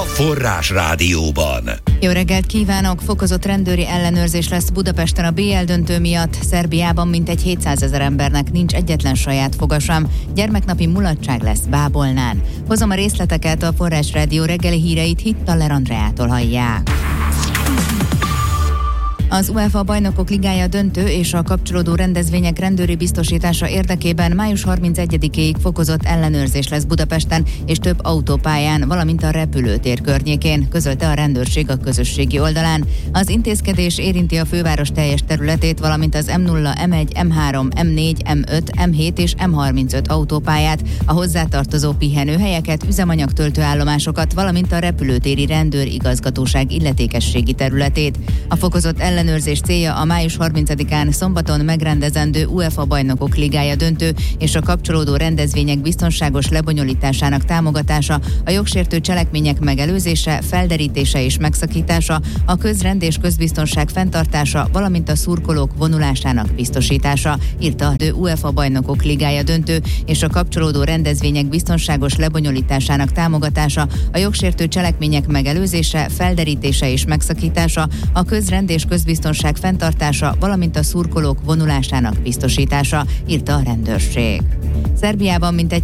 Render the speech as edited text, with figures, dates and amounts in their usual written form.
Forrás Rádióban. Jó reggelt kívánok! Fokozott rendőri ellenőrzés lesz Budapesten a BL döntő miatt. Szerbiában mintegy 700 000 embernek nincs egyetlen saját foga sem. Gyermeknapi mulatság lesz Bábolnán. Hozom a részleteket, a Forrás Rádió reggeli híreit Hittaler Andreától hallják. Az UEFA Bajnokok Ligája döntő és a kapcsolódó rendezvények rendőri biztosítása érdekében május 31-éig fokozott ellenőrzés lesz Budapesten és több autópályán, valamint a repülőtér környékén, közölte a rendőrség a közösségi oldalán. Az intézkedés érinti a főváros teljes területét, valamint az M0, M1, M3, M4, M5, M7 és M35 autópályát, a hozzátartozó pihenőhelyeket, üzemanyagtöltőállomásokat, valamint a repülőtéri rendőrigazgatóság illetékességi területét. A fokozott ellenőrzés célja a május 30-án szombaton megrendezendő UEFA Bajnokok Ligája döntő és a kapcsolódó rendezvények biztonságos lebonyolításának támogatása, a jogsértő cselekmények megelőzése, felderítése és megszakítása, a közrend és közbiztonság fenntartása, valamint a szurkolók vonulásának biztosítása, írta a UEFA Bajnokok Ligája döntő és a kapcsolódó rendezvények biztonságos lebonyolításának támogatása, a jogsértő cselekmények megelőzése, felderítése és megszakítása, a közrend és közbiztonság fenntartása, valamint a szurkolók vonulásának biztosítása, írta a rendőrség. Szerbiában mintegy